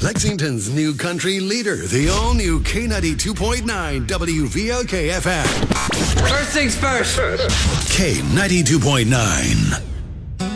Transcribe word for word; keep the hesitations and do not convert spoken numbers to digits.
Lexington's new country leader, the all-new K ninety-two point nine W V L K F M. First things first. K ninety-two point nine.